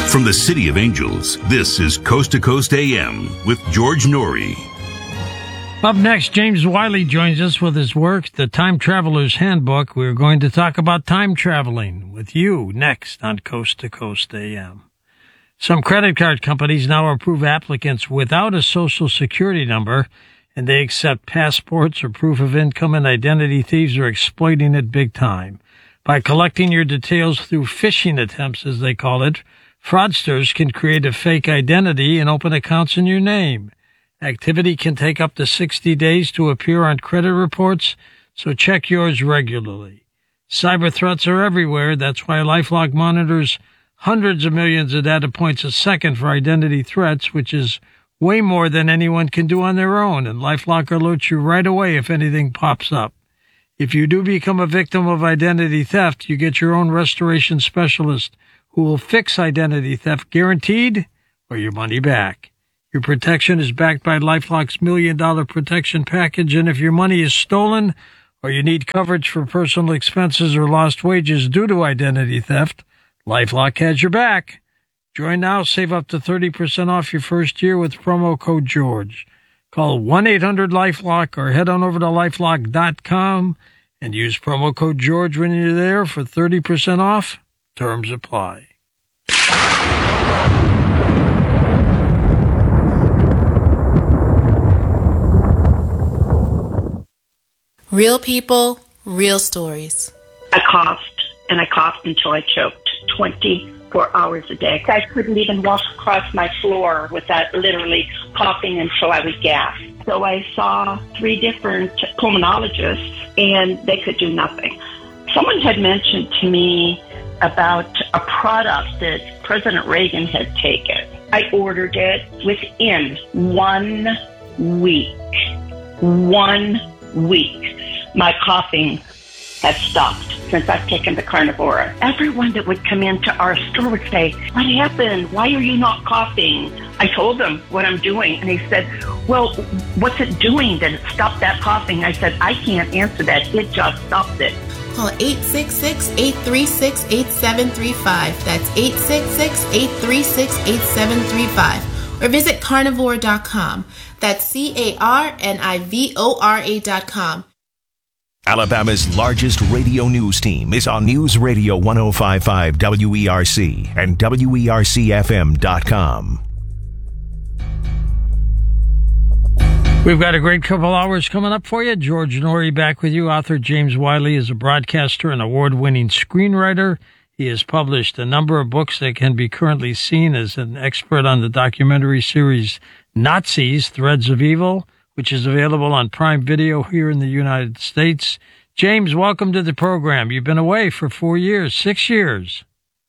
From the City of Angels, this is Coast to Coast AM with George Norrie. Up next, James Wiley joins us with his work, The Time Traveler's Handbook. We're going to talk about time traveling with you next on Coast to Coast AM. Some credit card companies now approve applicants without a social security number, and they accept passports or proof of income, and identity thieves are exploiting it big time. By collecting your details through phishing attempts, as they call it, fraudsters can create a fake identity and open accounts in your name. Activity can take up to 60 days to appear on credit reports, so check yours regularly. Cyber threats are everywhere. That's why LifeLock monitors hundreds of millions of data points a second for identity threats, which is way more than anyone can do on their own, and LifeLock alerts you right away if anything pops up. If you do become a victim of identity theft, you get your own restoration specialist who will fix identity theft guaranteed or your money back. Your protection is backed by LifeLock's $1 Million Protection Package, and if your money is stolen or you need coverage for personal expenses or lost wages due to identity theft, LifeLock has your back. Join now, save up to 30% off your first year with promo code George. Call 1-800-LifeLock or head on over to LifeLock.com and use promo code George when you're there for 30% off. Terms apply. Real people, real stories. I coughed until I choked 24 hours a day. I couldn't even walk across my floor without literally coughing until I would gasp. So I saw 3 different pulmonologists, and they could do nothing. Someone had mentioned to me about a product that President Reagan had taken. I ordered it within 1 week. 1 week. My coughing has stopped since I've taken the Carnivora. Everyone that would come into our store would say, "What happened? Why are you not coughing?" I told them what I'm doing, and they said, "Well, what's it doing that it stopped that coughing?" I said, "I can't answer that. It just stopped it." Call 866-836-8735. That's 866-836-8735. Or visit carnivore.com. That's CARNIVORA.com. Alabama's largest radio news team is on News Radio 105.5 WERC and WERCFM.com. We've got a great couple hours coming up for you. George Norrie back with you. Author James Wiley is a broadcaster and award-winning screenwriter. He has published a number of books that can be currently seen as an expert on the documentary series Nazis, Threads of Evil, which is available on Prime Video here in the United States. James, welcome to the program. You've been away for 4 years, 6 years.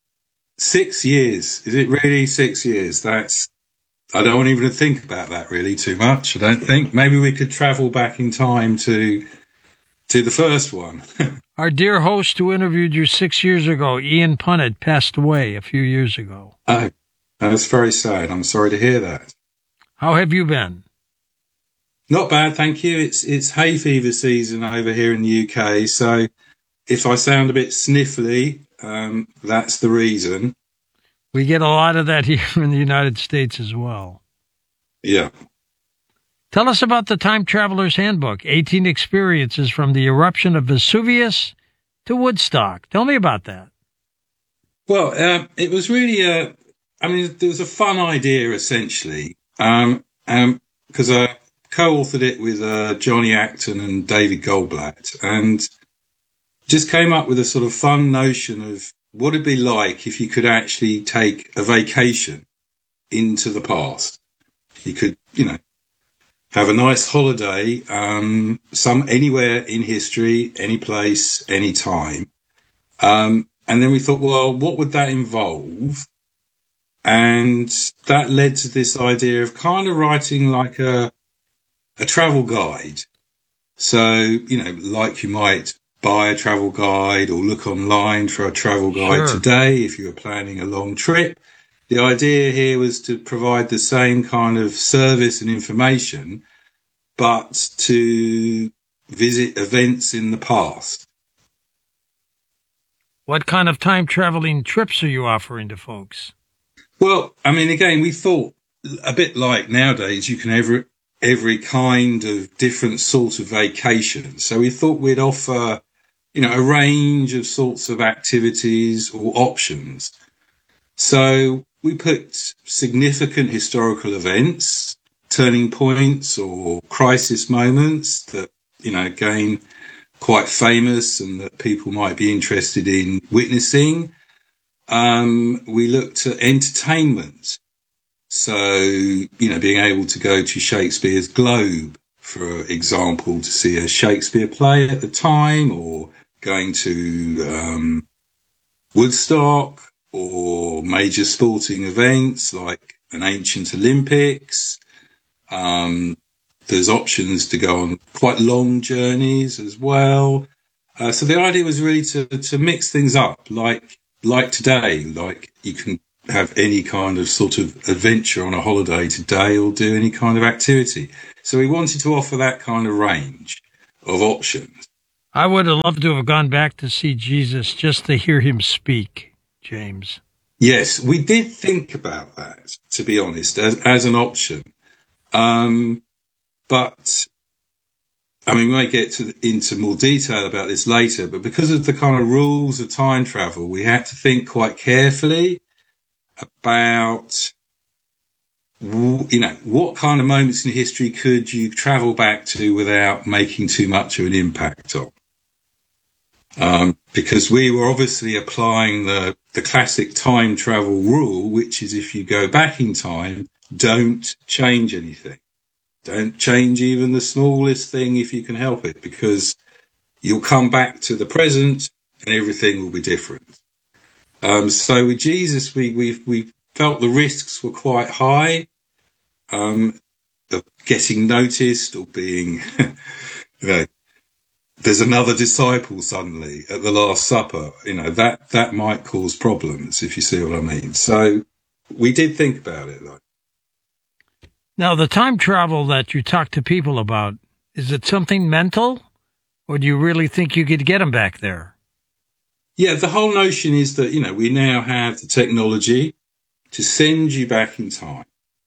6 years. Is it really 6 years? I don't even think about that really too much, I don't think. Maybe we could travel back in time to the first one. Our dear host who interviewed you 6 years ago, Ian Punnett, passed away a few years ago. Oh, that's very sad. I'm sorry to hear that. How have you been? Not bad, thank you. It's hay fever season over here in the UK, so if I sound a bit sniffly, that's the reason. We get a lot of that here in the United States as well. Yeah. Tell us about the Time Traveler's Handbook, 18 experiences from the eruption of Vesuvius to Woodstock. Tell me about that. Well, it was really, there was a fun idea, essentially, because I co-authored it with Johnny Acton and David Goldblatt, and just came up with a sort of fun notion of what it'd be like if you could actually take a vacation into the past. You could, have a nice holiday, anywhere in history, any place, any time. And then we thought, well, what would that involve? And that led to this idea of kind of writing like a travel guide. So, like you might buy a travel guide or look online for a travel guide today if you were planning a long trip. The idea here was to provide the same kind of service and information, but to visit events in the past. What kind of time-traveling trips are you offering to folks? Well, I mean, again, we thought a bit like nowadays you can have every kind of different sort of vacation. So we thought we'd offer, a range of sorts of activities or options. So we picked significant historical events, turning points or crisis moments that, again, quite famous and that people might be interested in witnessing. We looked at entertainment. So, being able to go to Shakespeare's Globe, for example, to see a Shakespeare play at the time, or going to Woodstock, or major sporting events like an ancient Olympics. There's options to go on quite long journeys as well. So the idea was really to mix things up, like today, like you can have any kind of sort of adventure on a holiday today or do any kind of activity. So we wanted to offer that kind of range of options. I would have loved to have gone back to see Jesus just to hear him speak, James. Yes, we did think about that, to be honest, as an option. But, I mean, we might get into more detail about this later, but because of the kind of rules of time travel, we had to think quite carefully about, what kind of moments in history could you travel back to without making too much of an impact on? Because we were obviously applying the classic time travel rule, which is if you go back in time, don't change anything. Don't change even the smallest thing if you can help it, because you'll come back to the present and everything will be different. So with Jesus, we felt the risks were quite high, of getting noticed or being, there's another disciple suddenly at the Last Supper, that might cause problems, if you see what I mean. So we did think about it, though. Now, the time travel that you talk to people about, is it something mental, or do you really think you could get them back there? Yeah, the whole notion is that, we now have the technology to send you back in time,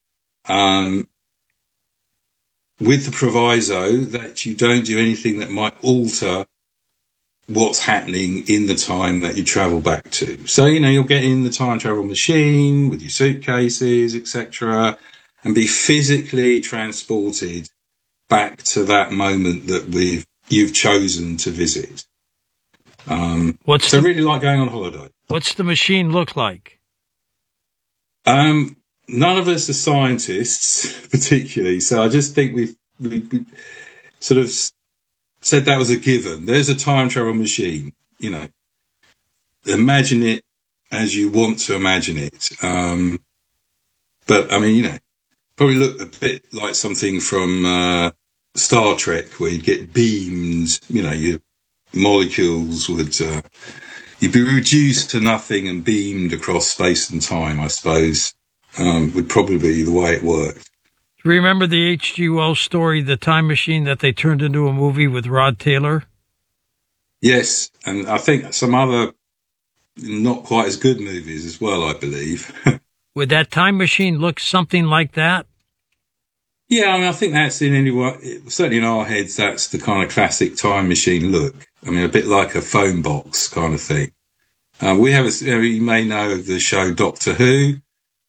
with the proviso that you don't do anything that might alter what's happening in the time that you travel back to. So, you'll get in the time travel machine with your suitcases, etc., and be physically transported back to that moment that you've chosen to visit. Really like going on holiday. What's the machine look like? None of us are scientists, particularly, so I just think we sort of said that was a given. There's a time travel machine, imagine it as you want to imagine it. But I mean, probably look a bit like something from Star Trek, where you'd get beamed, your molecules would you'd be reduced to nothing and beamed across space and time, I suppose, would probably be the way it worked. Do you remember the H.G. Wells story, The Time Machine, that they turned into a movie with Rod Taylor? Yes, and I think some other not quite as good movies as well, I believe. Would that time machine look something like that? Yeah, I mean, I think that's certainly in our heads, that's the kind of classic time machine look. I mean, a bit like a phone box kind of thing. We have you may know of the show Doctor Who.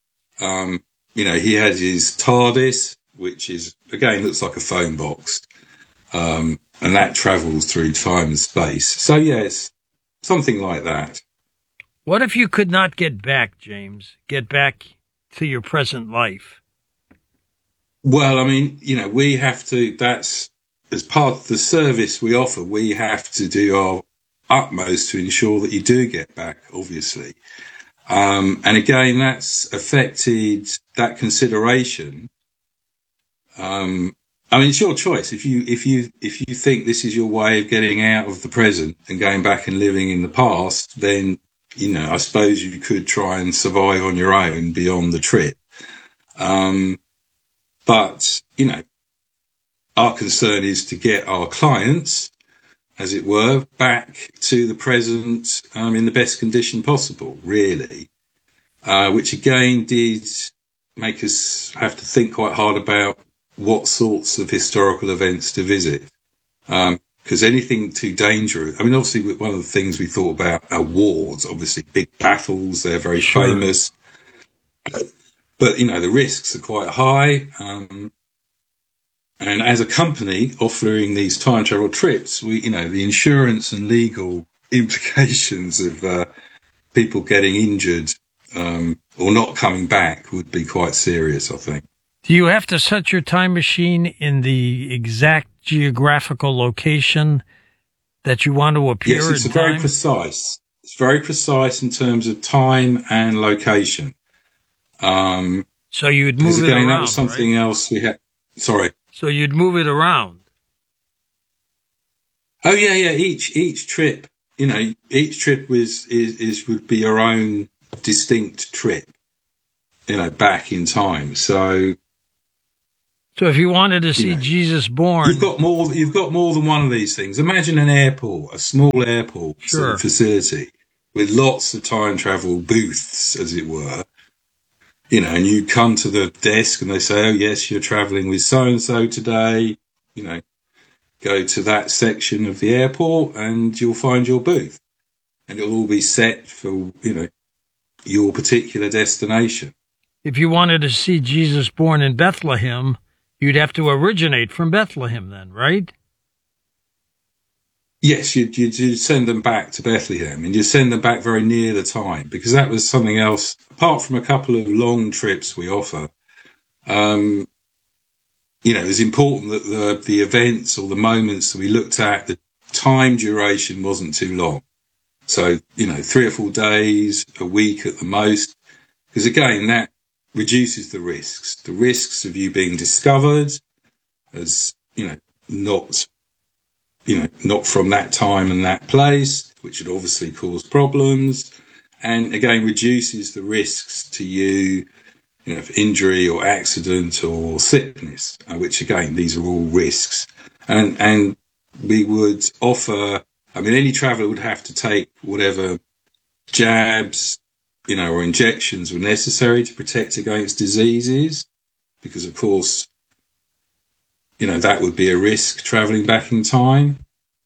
He had his TARDIS, which is, again, looks like a phone box. And that travels through time and space. So, yes, something like that. What if you could not get back, James? Get back to your present life? Well, I mean, we have to, that's as part of the service we offer, we have to do our utmost to ensure that you do get back, obviously. And again, that's affected that consideration. I mean, it's your choice. If you think this is your way of getting out of the present and going back and living in the past, then, I suppose you could try and survive on your own beyond the trip. But, our concern is to get our clients, as it were, back to the present in the best condition possible, really. which again did make us have to think quite hard about what sorts of historical events to visit. Because anything too dangerous, I mean, obviously one of the things we thought about are wars, obviously big battles, they're very famous. But, you know, the risks are quite high. And as a company offering these time travel trips, we, you know, the insurance and legal implications of people getting injured or not coming back would be quite serious, I think. Do you have to set your time machine in the exact geographical location that you want to appear in? Yes, it's very precise. It's very precise in terms of time and location. So you'd move it around, that was something else we had. Sorry. So you'd move it around. Oh yeah. Each trip, you know, each trip would be your own distinct trip, you know, back in time. So if you wanted to see Jesus born, you've got more than one of these things. Imagine an airport, a small airport sort of facility with lots of time travel booths, as it were. You know, and you come to the desk and they say, oh, yes, you're traveling with so-and-so today. You know, go to that section of the airport and you'll find your booth. And it'll all be set for, you know, your particular destination. If you wanted to see Jesus born in Bethlehem, you'd have to originate from Bethlehem then, right? Yes, you'd send them back to Bethlehem, and you send them back very near the time, because that was something else. Apart from a couple of long trips we offer, you know, it was important that the events or the moments that we looked at, the time duration wasn't too long. So, you know, 3 or 4 days, a week at the most, because again, that reduces the risks of you being discovered as, you know, not from that time and that place, which would obviously cause problems, and again reduces the risks to you, you know, of injury or accident or sickness, which again, these are all risks. And we would offer, I mean, any traveller would have to take whatever jabs, you know, or injections were necessary to protect against diseases, because of course, you know, that would be a risk travelling back in time.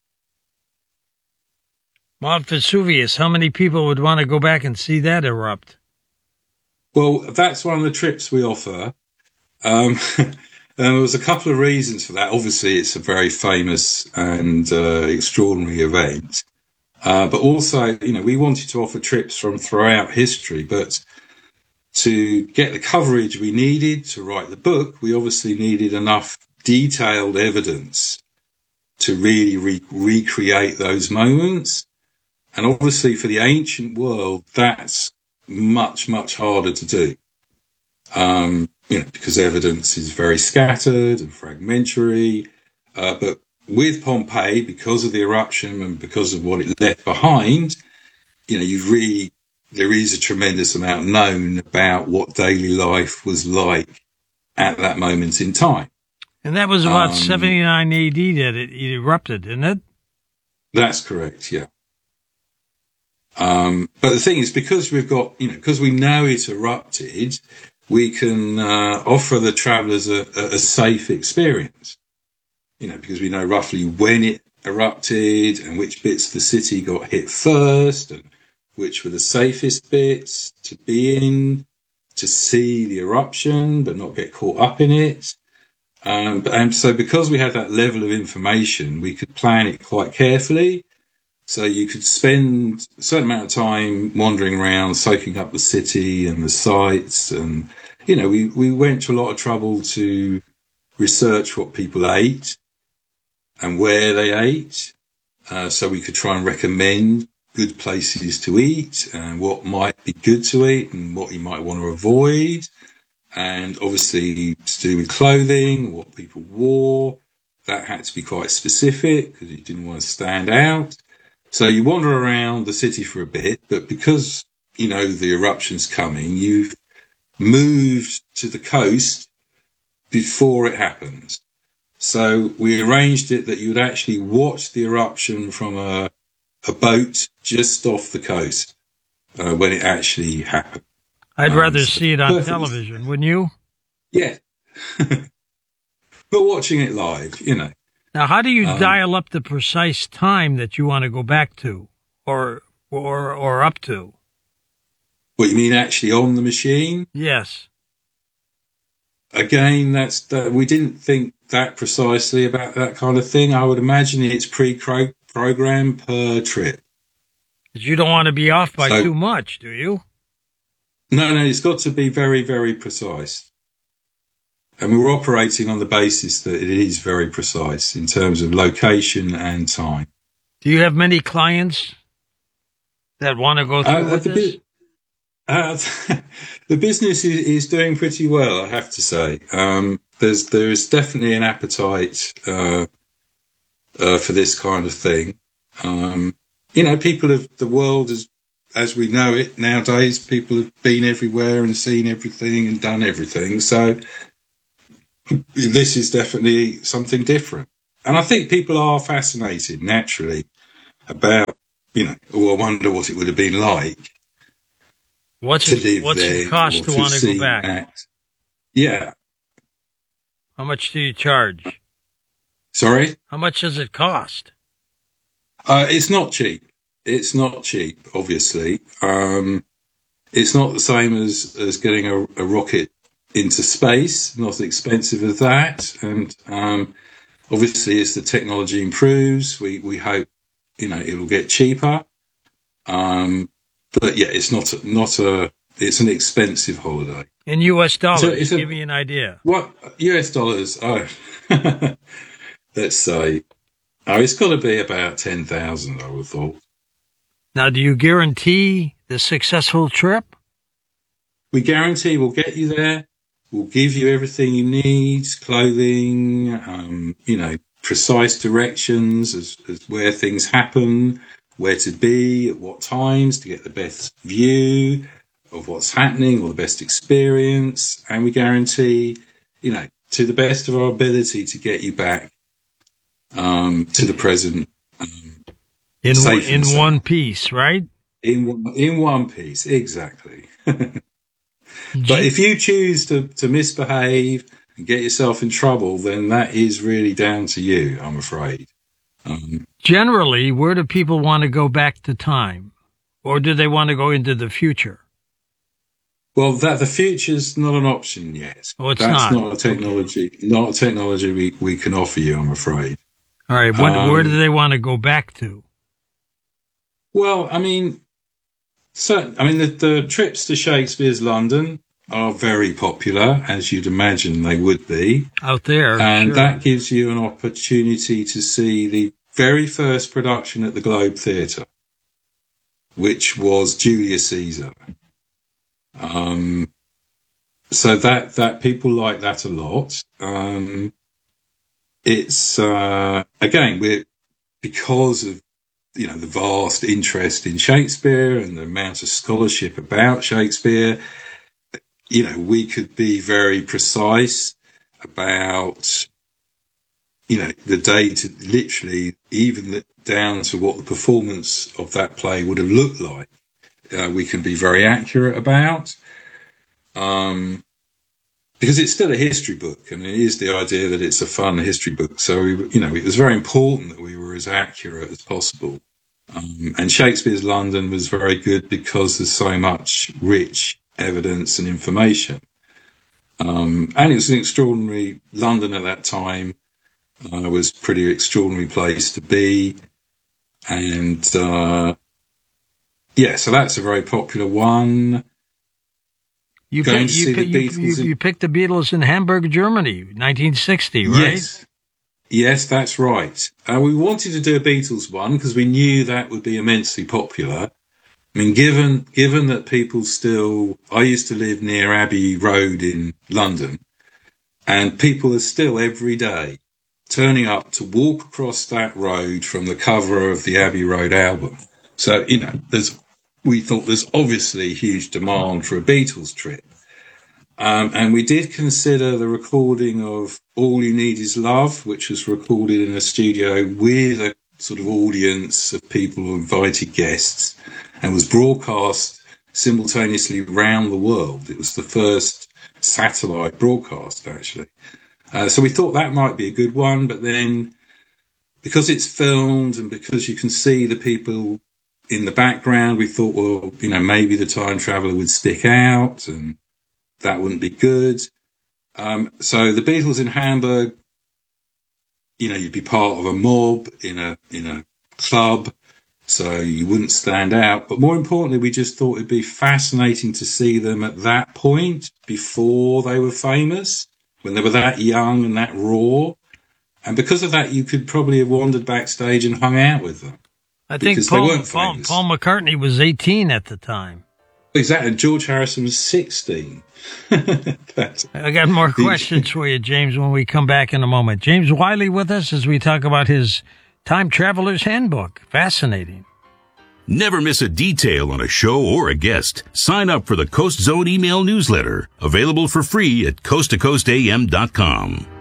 Mount Vesuvius, how many people would want to go back and see that erupt? Well, that's one of the trips we offer. And there was a couple of reasons for that. Obviously, it's a very famous and extraordinary event. But also, you know, we wanted to offer trips from throughout history, but to get the coverage we needed to write the book, we obviously needed enough detailed evidence to really recreate those moments. And obviously for the ancient world, that's much, much harder to do. You know, because evidence is very scattered and fragmentary. But with Pompeii, because of the eruption and because of what it left behind, you know, there is a tremendous amount known about what daily life was like at that moment in time. And that was about 79 AD that it erupted, isn't it? That's correct, yeah. But the thing is, because we've got, you know, because we know it erupted, we can offer the travellers a safe experience, you know, because we know roughly when it erupted and which bits of the city got hit first and which were the safest bits to be in, to see the eruption but not get caught up in it. And so because we had that level of information, we could plan it quite carefully. So you could spend a certain amount of time wandering around, soaking up the city and the sights. And, you know, we went to a lot of trouble to research what people ate and where they ate. So we could try and recommend good places to eat and what might be good to eat and what you might want to avoid. And obviously to do with clothing, what people wore, that had to be quite specific because you didn't want to stand out. So you wander around the city for a bit, but because, you know, the eruption's coming, you've moved to the coast before it happens. So we arranged it that you would actually watch the eruption from a boat just off the coast when it actually happened. I'd rather see it on television, wouldn't you? Yeah. But watching it live, Now, how do you dial up the precise time that you want to go back to or up to? What you mean actually on the machine? Yes. Again, we didn't think that precisely about that kind of thing. I would imagine it's pre-programmed per trip. But you don't want to be off by too much, do you? No, it's got to be very, very precise. And we're operating on the basis that it is very precise in terms of location and time. Do you have many clients that want to go through with this? The business is doing pretty well, I have to say. There is definitely an appetite for this kind of thing. The world as we know it nowadays, people have been everywhere and seen everything and done everything. So this is definitely something different. And I think people are fascinated naturally about, I wonder what it would have been like. What's it cost to want to go back? Yeah. How much do you charge? Sorry? How much does it cost? It's not cheap. It's not cheap, obviously. It's not the same as getting a rocket into space, not as expensive as that. And obviously, as the technology improves, we hope, it will get cheaper. But yeah, it's it's an expensive holiday. In US dollars, give me an idea. What? US dollars? Oh, let's say, it's got to be about 10,000, I would have thought. Now, do you guarantee the successful trip? We guarantee we'll get you there. We'll give you everything you need, clothing, precise directions as where things happen, where to be, at what times to get the best view of what's happening or the best experience. And we guarantee, to the best of our ability to get you back to the present. In one piece, right? In one piece, exactly. But if you choose to misbehave and get yourself in trouble, then that is really down to you, I'm afraid. Generally, where do people want to go back to time? Or do they want to go into the future? Well, the future's not an option yet. Oh, That's not a technology we can offer you, I'm afraid. All right, where do they want to go back to? Well, the trips to Shakespeare's London are very popular, as you'd imagine they would be. Out there. And sure. That gives you an opportunity to see the very first production at the Globe Theatre, which was Julius Caesar. So that people like that a lot. It's, again, because of, the vast interest in Shakespeare and the amount of scholarship about Shakespeare, we could be very precise about, the date, literally, even down to what the performance of that play would have looked like. We can be very accurate about, because it's still a history book. It is the idea that it's a fun history book. So, it was very important that we were as accurate as possible. And Shakespeare's London was very good because there's so much rich evidence and information. And it was an extraordinary, London at that time was a pretty extraordinary place to be. And, so that's a very popular one. You picked the Beatles in Hamburg, Germany, 1960, right? Yes, that's right. We wanted to do a Beatles one because we knew that would be immensely popular. Given that people still, I used to live near Abbey Road in London, and people are still every day turning up to walk across that road from the cover of the Abbey Road album. So, we thought there's obviously a huge demand for a Beatles trip. And we did consider the recording of All You Need Is Love, which was recorded in a studio with a sort of audience of people who invited guests and was broadcast simultaneously round the world. It was the first satellite broadcast, actually. So we thought that might be a good one, but then because it's filmed and because you can see the people in the background, we thought, well, maybe the time traveler would stick out and that wouldn't be good. So the Beatles in Hamburg, you'd be part of a mob in a club, so you wouldn't stand out. But more importantly, we just thought it'd be fascinating to see them at that point before they were famous, when they were that young and that raw. And because of that, you could probably have wandered backstage and hung out with them. I think Paul McCartney was 18 at the time. Exactly. George Harrison was 16. I got more questions for you, James, when we come back in a moment. James Wiley with us as we talk about his Time Traveler's Handbook. Fascinating. Never miss a detail on a show or a guest. Sign up for the Coast Zone email newsletter, available for free at coasttocoastam.com.